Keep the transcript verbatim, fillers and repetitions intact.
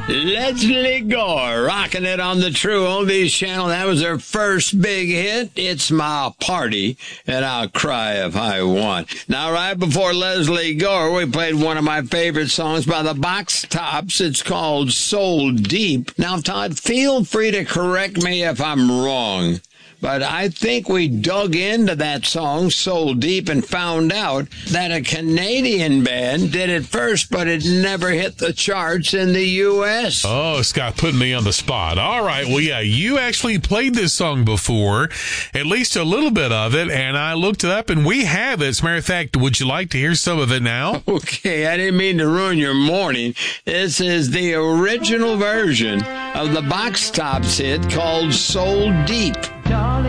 Leslie Gore, rocking it on the True Oldies channel. That was her first big hit. It's my party, and I'll cry if I want. Now, right before Leslie Gore, we played one of my favorite songs by the Box Tops. It's called Soul Deep. Now, Todd, feel free to correct me if I'm wrong, but I think we dug into that song, Soul Deep, and found out that a Canadian band did it first, but it never hit the charts in the U S Oh, Scott put me on the spot. All right. Well, yeah, you actually played this song before, at least a little bit of it, and I looked it up, and we have it. As a matter of fact, would you like to hear some of it now? Okay, I didn't mean to ruin your morning. This is the original version of the Box Tops hit called Soul Deep.